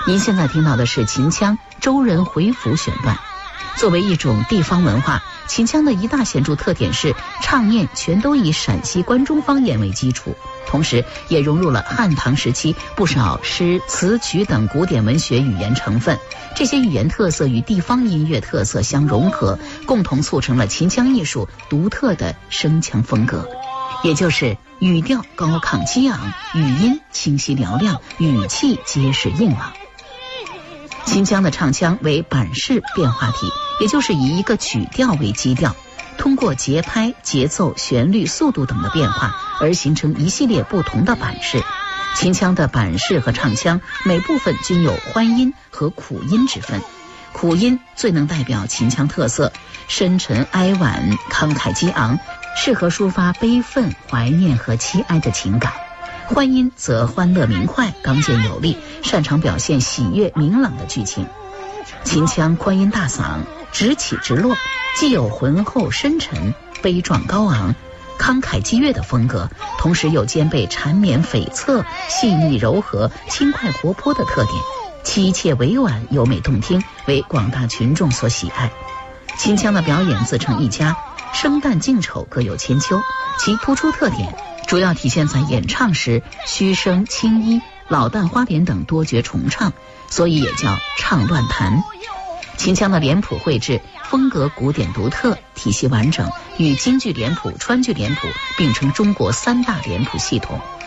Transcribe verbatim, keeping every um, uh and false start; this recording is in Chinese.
您现在听到的是秦腔周人回府选段。作为一种地方文化，秦腔的一大显著特点是唱念全都以陕西关中方言为基础，同时也融入了汉唐时期不少诗词曲等古典文学语言成分。这些语言特色与地方音乐特色相融合，共同促成了秦腔艺术独特的声腔风格，也就是语调高亢激昂，语音清晰嘹亮，语气结实硬朗。秦腔的唱腔为板式变化体，也就是以一个曲调为基调，通过节拍、节奏、旋律、速度等的变化而形成一系列不同的板式。秦腔的板式和唱腔每部分均有欢音和苦音之分，苦音最能代表秦腔特色，深沉哀婉，慷慨激昂，适合抒发悲愤、怀念和凄哀的情感。欢音则欢乐明快，刚健有力，擅长表现喜悦明朗的剧情。秦腔宽音大嗓，直起直落，既有浑厚深沉、悲壮高昂、慷慨激越的风格，同时又兼备缠绵悱恻、细腻柔和、轻快活泼的特点，凄切委婉、优美动听，为广大群众所喜爱。秦腔的表演自成一家，生旦净丑各有千秋，其突出特点主要体现在演唱时虚声、轻衣、老旦花脸等多角重唱，所以也叫唱乱弹。秦腔的脸谱绘制风格古典独特，体系完整，与京剧脸谱、川剧脸谱并称中国三大脸谱系统。